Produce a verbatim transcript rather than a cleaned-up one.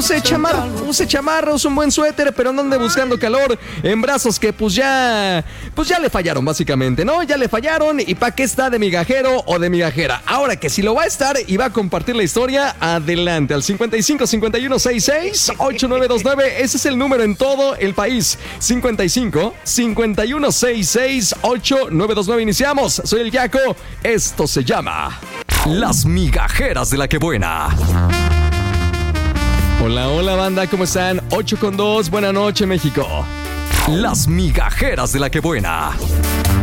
use chamarra, use chamarra, use un buen suéter, pero no ande buscando calor en brazos que pues ya, pues ya le fallaron básicamente, ¿no? Ya le fallaron y ¿para qué está de migajero o de migajera? Ahora que si lo va a estar y va a compartir la historia, adelante al cincuenta y cinco cincuenta y uno sesenta y seis ocho nueve dos nueve. Ese es el número en todo el país. cincuenta y cinco cincuenta y uno sesenta y seis ocho nueve dos nueve. Iniciamos. Soy el Yaco. Esto se llama Las Migajeras de la Que Buena. Hola, hola banda, ¿cómo están? ocho con dos, buena noche México. Las Migajeras de la Que Buena.